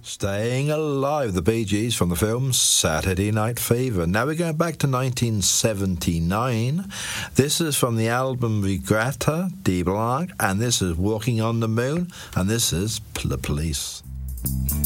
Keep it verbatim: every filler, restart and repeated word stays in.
Staying Alive, the Bee Gees from the film Saturday Night Fever. Now we're going back to nineteen seventy-nine. This is from the album Regretta de Blanc, and this is Walking on the Moon, and this is The Police.